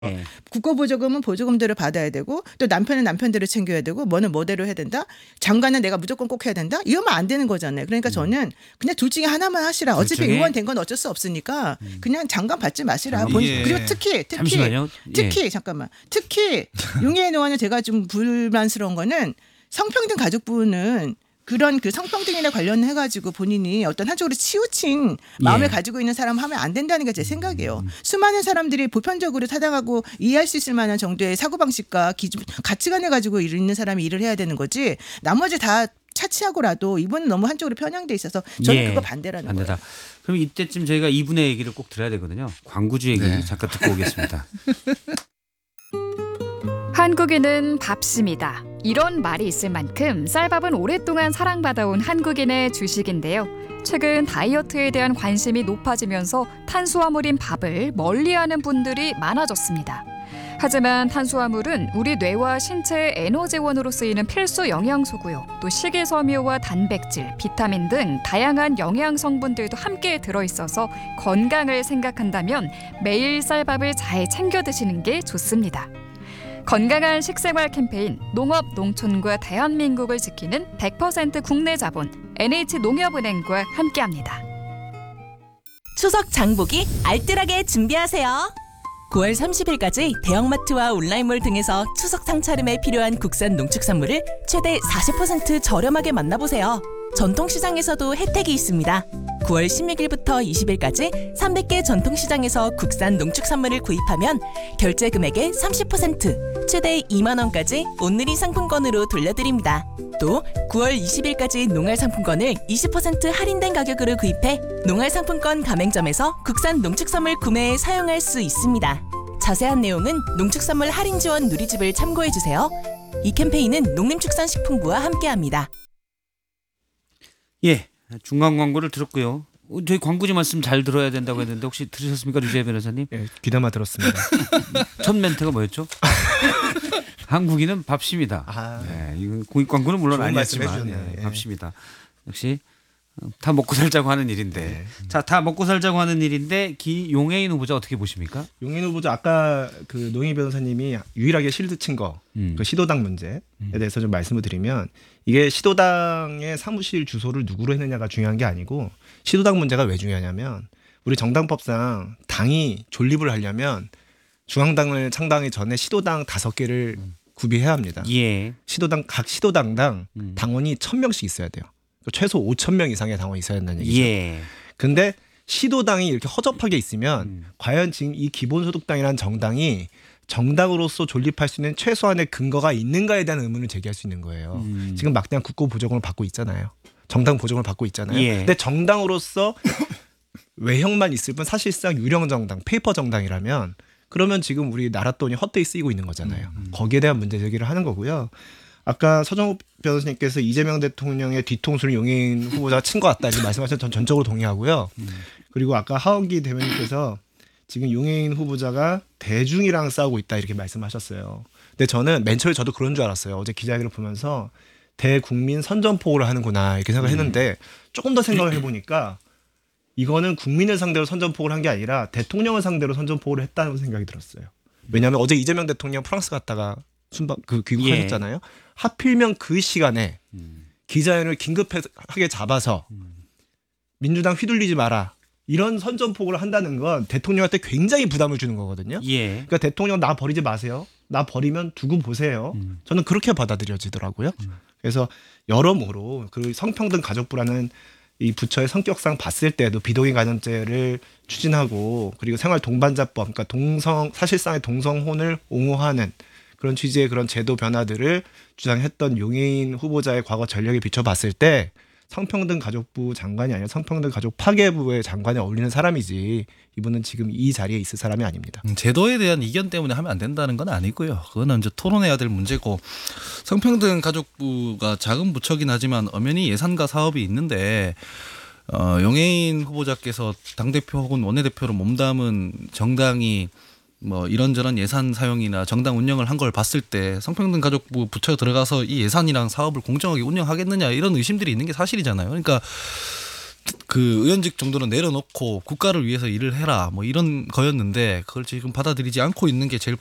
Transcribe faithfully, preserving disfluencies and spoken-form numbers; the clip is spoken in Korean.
네. 국고보조금은 보조금대로 받아야 되고 또 남편은 남편대로 챙겨야 되고 뭐는 뭐대로 해야 된다. 장관은 내가 무조건 꼭 해야 된다. 이러면 안 되는 거잖아요. 그러니까 음. 저는 그냥 둘 중에 하나만 하시라. 둘 어차피 중에? 의원 된 건 어쩔 수 없으니까 음. 그냥 장관 받지 마시라. 예. 본, 그리고 특히 특히 잠시만요. 예. 특히 잠깐만 특히 용해인 의원은 제가 좀 불만스러운 거는 성평등 가족부는 그런 그 성평등이나 관련해 가지고 본인이 어떤 한쪽으로 치우친 마음을 예. 가지고 있는 사람 하면 안 된다는 게 제 생각이에요. 수많은 사람들이 보편적으로 타당하고 이해할 수 있을 만한 정도의 사고방식과 기준, 가치관을 가지고 있는 사람이 일을 해야 되는 거지. 나머지 다 차치하고라도 이분은 너무 한쪽으로 편향돼 있어서 저는 예. 그거 반대라는 반대다. 거예요. 그럼 이때쯤 저희가 이분의 얘기를 꼭 들어야 되거든요. 광구주 얘기 네. 잠깐 듣고 오겠습니다. 한국인은 밥심이다. 이런 말이 있을 만큼 쌀밥은 오랫동안 사랑받아온 한국인의 주식인데요. 최근 다이어트에 대한 관심이 높아지면서 탄수화물인 밥을 멀리하는 분들이 많아졌습니다. 하지만 탄수화물은 우리 뇌와 신체의 에너지원으로 쓰이는 필수 영양소고요. 또 식이섬유와 단백질, 비타민 등 다양한 영양 성분들도 함께 들어있어서 건강을 생각한다면 매일 쌀밥을 잘 챙겨 드시는 게 좋습니다. 건강한 식생활 캠페인 농업 농촌과 대한민국을 지키는 백 퍼센트 국내 자본 엔에이치농협은행과 함께합니다. 추석 장보기 알뜰하게 준비하세요. 구월 삼십일까지 대형마트와 온라인몰 등에서 추석 상차림에 필요한 국산 농축산물을 최대 사십 퍼센트 저렴하게 만나보세요. 전통시장에서도 혜택이 있습니다. 구월 십육일부터 이십일까지 삼백 개 전통시장에서 국산 농축산물을 구입하면 결제 금액의 삼십 퍼센트, 최대 이만 원까지 온누리 상품권으로 돌려드립니다. 또 구월 이십일까지 농알상품권을 이십 퍼센트 할인된 가격으로 구입해 농알상품권 가맹점에서 국산 농축산물 구매에 사용할 수 있습니다. 자세한 내용은 농축산물 할인 지원 누리집을 참고해주세요. 이 캠페인은 농림축산식품부와 함께합니다. 예, 중간 광고를 들었고요. 어, 저희 광고주 말씀 잘 들어야 된다고 했는데 혹시 들으셨습니까, 류재 변호사님? 예, 귀담아 들었습니다. 첫 멘트가 뭐였죠? 한국인은 밥심이다. 아, 네, 이거 공익 광고는 물론 좋은 아니었지만 말씀 해주셨네요. 예, 예. 밥심이다. 역시 다 먹고 살자고 하는 일인데. 네. 자, 다 먹고 살자고 하는 일인데 기 용해인 후보자 어떻게 보십니까? 용인 후보자 아까 그 노희 변호사님이 유일하게 실드 친 거, 음. 그 시도당 문제에 음. 대해서 좀 말씀을 드리면 이게 시도당의 사무실 주소를 누구로 했느냐가 중요한 게 아니고 시도당 문제가 왜 중요하냐면 우리 정당법상 당이 존립을 하려면 중앙당을 창당하기 전에 시도당 다섯 개를 구비해야 합니다. 예. 시도당 각 시도당당 음. 당원이 천 명씩 있어야 돼요. 최소 오천 명 이상의 당원이 있어야 한다는 얘기죠. 예. 근데 시도당이 이렇게 허접하게 있으면 음. 과연 지금 이 기본소득당이라는 정당이 정당으로서 존립할 수 있는 최소한의 근거가 있는가에 대한 의문을 제기할 수 있는 거예요. 음. 지금 막대한 국고 보조금을 받고 있잖아요. 정당 보조금을 받고 있잖아요. 예. 근데 정당으로서 외형만 있을 뿐 사실상 유령 정당, 페이퍼 정당이라면 그러면 지금 우리 나라 돈이 헛되이 쓰이고 있는 거잖아요. 음. 거기에 대한 문제 제기를 하는 거고요. 아까 서정욱 변호사님께서 이재명 대통령의 뒤통수를 용해인 후보자가 친 것 같다 이렇게 말씀하셔서 전 전적으로 동의하고요. 음. 그리고 아까 하원기 대변인께서 지금 용해인 후보자가 대중이랑 싸우고 있다 이렇게 말씀하셨어요. 근데 저는 맨 처음에 저도 그런 줄 알았어요. 어제 기자회견을 보면서 대국민 선전포고를 하는구나 이렇게 생각을 했는데 조금 더 생각을 해보니까 이거는 국민을 상대로 선전포고를 한 게 아니라 대통령을 상대로 선전포고를 했다는 생각이 들었어요. 왜냐하면 어제 이재명 대통령 프랑스 갔다가 순방 그 귀국하셨잖아요. 하필이면 그 시간에 음. 기자회견을 긴급하게 잡아서 민주당 휘둘리지 마라 이런 선전포고를 한다는 건 대통령한테 굉장히 부담을 주는 거거든요. 예. 그러니까 대통령 나 버리지 마세요. 나 버리면 두고 보세요. 음. 저는 그렇게 받아들여지더라고요. 그래서 여러모로 그 성평등 가족부라는 이 부처의 성격상 봤을 때도 비동의 가정제를 추진하고 그리고 생활 동반자법, 그러니까 동성 사실상의 동성혼을 옹호하는 그런 취지의 그런 제도 변화들을 주장했던 용해인 후보자의 과거 전력에 비춰봤을 때 성평등 가족부 장관이 아니라 성평등 가족 파괴부의 장관에 어울리는 사람이지 이분은 지금 이 자리에 있을 사람이 아닙니다. 음, 제도에 대한 이견 때문에 하면 안 된다는 건 아니고요. 그거는 이제 토론해야 될 문제고 성평등 가족부가 작은 부처긴 하지만 엄연히 예산과 사업이 있는데 어, 용해인 후보자께서 당대표 혹은 원내대표로 몸담은 정당이 뭐 이런저런 예산 사용이나 정당 운영을 한 걸 봤을 때 성평등 가족부 부처 들어가서 이 예산이랑 사업을 공정하게 운영하겠느냐 이런 의심들이 있는 게 사실이잖아요. 그러니까 그 의원직 정도는 내려놓고 국가를 위해서 일을 해라 뭐 이런 거였는데 그걸 지금 받아들이지 않고 있는 게 제일